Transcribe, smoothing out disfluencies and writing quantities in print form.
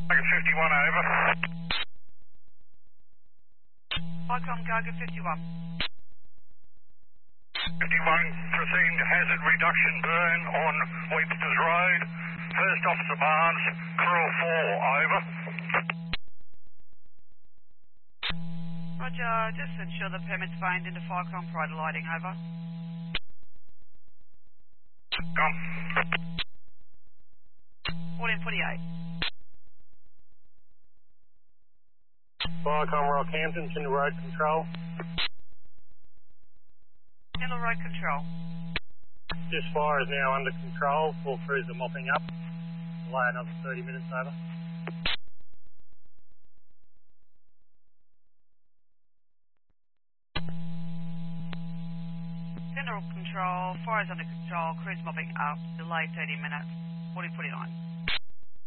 Target 51 over. Icon Gaga 51. 51 proceeding to hazard reduction burn on Webster's Road. First Officer Barnes, Crew 4, over. Roger, just ensure the permit's phoned into Firecom prior to lighting, over. Come. 1448. Firecom Rockhampton, Kendall Road Control. Kendall Road Control. This fire is now under control. Full crews are mopping up. Delay another 30 minutes, over. Kendall Control, fire's under control, crews mopping up, delay 30 minutes, 4049.